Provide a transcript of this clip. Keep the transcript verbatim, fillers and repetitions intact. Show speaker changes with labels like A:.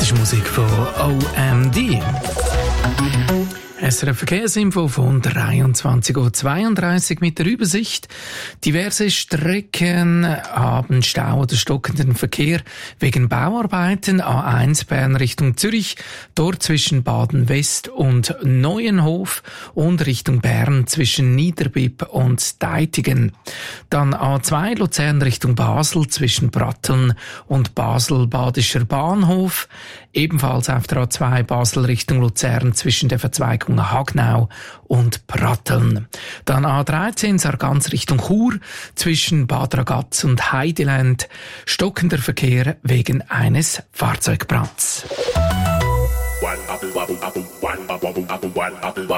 A: ist Musik von O M D. S R F Verkehrsinfo von dreiundzwanzig Uhr zweiunddreißig mit der Übersicht. Diverse Strecken haben Stau oder stockenden Verkehr wegen Bauarbeiten. A eins Bern Richtung Zürich, dort zwischen Baden-West und Neuenhof und Richtung Bern zwischen Niederbipp und Deitigen. Dann A zwei Luzern Richtung Basel zwischen Bratteln und Basel-Badischer Bahnhof. Ebenfalls auf der A zwei Basel Richtung Luzern zwischen der Verzweigung Hagnau und Pratteln. Dann A dreizehn Sargans Richtung Chur zwischen Bad Ragaz und Heideland. Stockender Verkehr wegen eines Fahrzeugbrands.